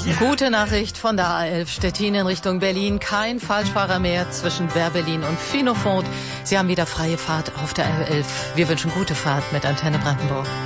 Gute Nachricht von der A11 Stettin in Richtung Berlin. Kein Falschfahrer mehr zwischen Werbelin und Finofond. Sie haben wieder freie Fahrt auf der A11. Wir wünschen gute Fahrt mit Antenne Brandenburg.